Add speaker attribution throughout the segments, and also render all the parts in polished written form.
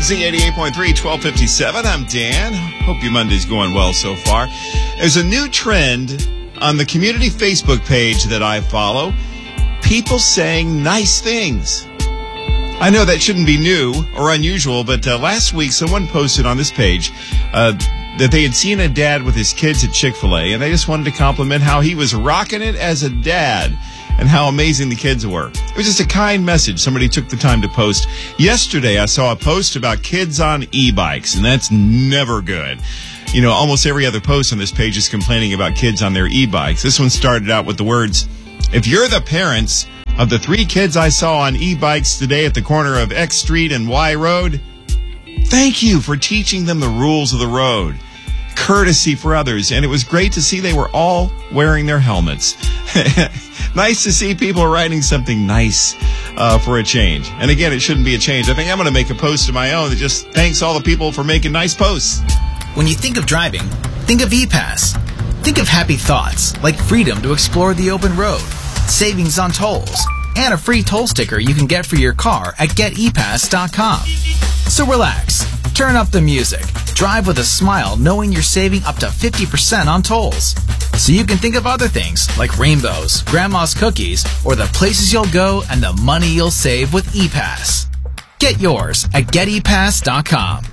Speaker 1: Z88.3, 1257. I'm Dan. Hope your Monday's going well so far. There's a new trend on the community Facebook page that I follow. People saying nice things. I know that shouldn't be new or unusual, but last week someone posted on this page that they had seen a dad with his kids at Chick-fil-A, and they just wanted to compliment how he was rocking it as a dad and how amazing the kids were. It was just a kind message somebody took the time to post. Yesterday, I saw a post about kids on e-bikes, and that's never good. You know, almost every other post on this page is complaining about kids on their e-bikes. This one started out with the words, "If you're the parents of the 3 kids I saw on e-bikes today at the corner of X Street and Y Road, thank you for teaching them the rules of the road. Courtesy for others, and it was great to see they were all wearing their helmets." Nice to see people writing something nice for a change. And again, it shouldn't be a change. I think I'm going to make a post of my own that just thanks all the people for making nice posts.
Speaker 2: When you think of driving, think of ePass. Think of happy thoughts like freedom to explore the open road, savings on tolls, and a free toll sticker you can get for your car at GetEPass.com. So relax, turn up the music, drive with a smile knowing you're saving up to 50% on tolls. So you can think of other things like rainbows, grandma's cookies, or the places you'll go and the money you'll save with ePass. Get yours at GetEPass.com.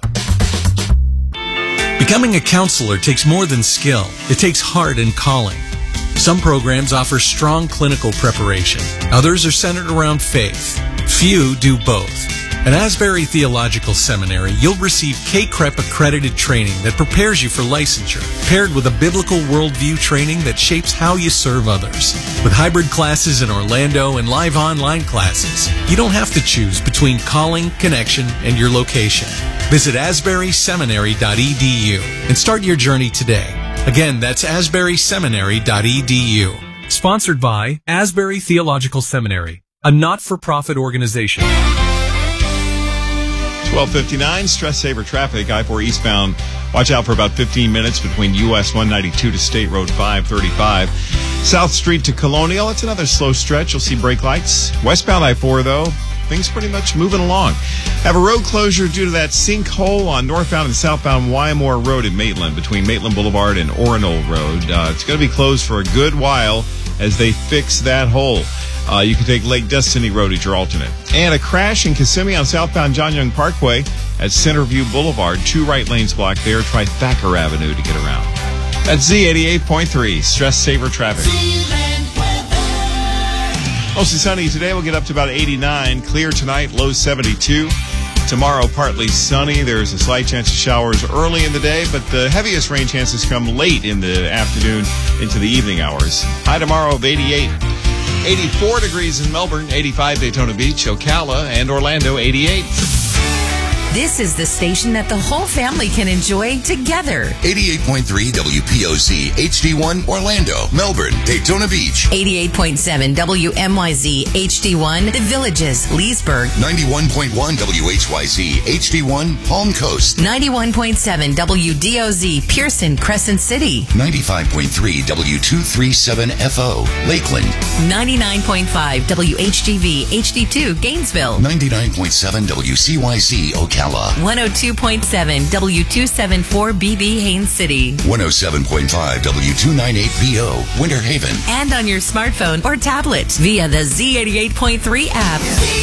Speaker 3: Becoming a counselor takes more than skill. It takes heart and calling. Some programs offer strong clinical preparation. Others are centered around faith. Few do both. At Asbury Theological Seminary, you'll receive K-CREP accredited training that prepares you for licensure, paired with a biblical worldview training that shapes how you serve others. With hybrid classes in Orlando and live online classes, you don't have to choose between calling, connection, and your location. Visit asburyseminary.edu and start your journey today. Again, that's asburyseminary.edu. Sponsored by Asbury Theological Seminary, a not-for-profit organization.
Speaker 1: 1259, stress saver traffic, I-4 eastbound. Watch out for about 15 minutes between US 192 to State Road 535. South Street to Colonial, it's another slow stretch. You'll see brake lights. Westbound I-4, though, things pretty much moving along. Have a road closure due to that sinkhole on northbound and southbound Wymore Road in Maitland, between Maitland Boulevard and Orono Road. It's going to be closed for a good while as they fix that hole. You can take Lake Destiny Road as your alternate. And a crash in Kissimmee on southbound John Young Parkway at Centerview Boulevard. 2 right lanes blocked there. Try Thacker Avenue to get around. That's Z88.3, stress saver traffic. Mostly sunny today. We'll get up to about 89. Clear tonight, low 72. Tomorrow, partly sunny. There's a slight chance of showers early in the day, but the heaviest rain chances come late in the afternoon into the evening hours. High tomorrow of 88. 84 degrees in Melbourne, 85 Daytona Beach, Ocala, and Orlando, 88.
Speaker 4: This is the station that the whole family can enjoy together.
Speaker 5: 88.3 WPOC HD1 Orlando, Melbourne, Daytona Beach.
Speaker 4: 88.7 WMYZ HD1 The Villages, Leesburg.
Speaker 5: 91.1 WHYZ HD1 Palm Coast.
Speaker 4: 91.7 WDOZ Pearson, Crescent City.
Speaker 5: 95.3 W237FO Lakeland.
Speaker 4: 99.5 WHGV HD2 Gainesville.
Speaker 5: 99.7 WCYZ Ocala.
Speaker 4: 102.7 W274BB Haines City.
Speaker 5: 107.5 W298BO Winter Haven.
Speaker 4: And on your smartphone or tablet via the Z88.3 app.